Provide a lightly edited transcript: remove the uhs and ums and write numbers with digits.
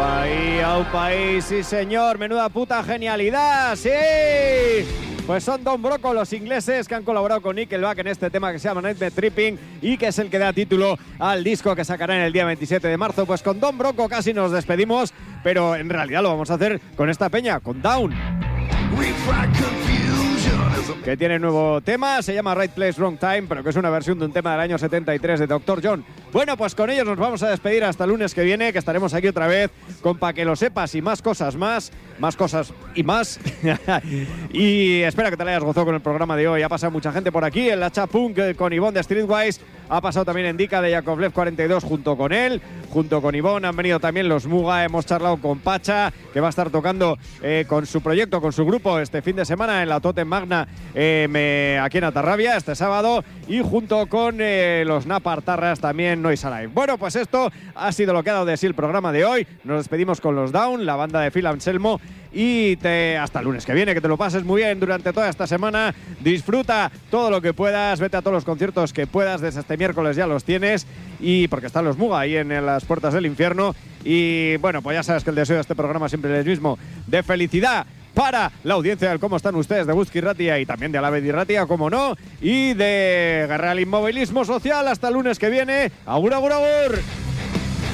Aupa ahí, sí señor, menuda puta genialidad, sí. Pues son Don Broco, los ingleses que han colaborado con Nickelback en este tema que se llama Nightmare Tripping y que es el que da título al disco que sacarán el día 27 de marzo. Pues con Don Broco casi nos despedimos, pero en realidad lo vamos a hacer con esta peña, con Down, que tiene nuevo tema, se llama Right Place, Wrong Time, pero que es una versión de un tema del año 73 de Dr. John. Bueno, pues con ellos nos vamos a despedir hasta el lunes que viene, que estaremos aquí otra vez con Pa' que lo sepas y más cosas y más. Y espero que te la hayas gozado con el programa de hoy. Ha pasado mucha gente por aquí, en la chat punk con Ivonne de Streetwise, ha pasado también en Dica de Yakovlev 42 junto con él, junto con Ivonne, han venido también los Muga, hemos charlado con Pacha, que va a estar tocando con su proyecto, con su grupo este fin de semana en la Totem Magna aquí en Atarrabia este sábado, y junto con los Napartarras también Noise Alive. Bueno, pues esto ha sido lo que ha dado de sí el programa de hoy. Nos despedimos con los Down, la banda de Phil Anselmo, y hasta el lunes que viene, que te lo pases muy bien durante toda esta semana, disfruta todo lo que puedas, vete a todos los conciertos que puedas, desde este miércoles ya los tienes, y porque están los Muga ahí en las puertas del infierno. Y bueno, pues ya sabes que el deseo de este programa siempre es el mismo, de felicidad para la audiencia del Cómo Están Ustedes de Busqui Ratia y también de Alavedi Ratia, como no, y de guerra al inmovilismo social. Hasta el lunes que viene. Agur, agur, agur.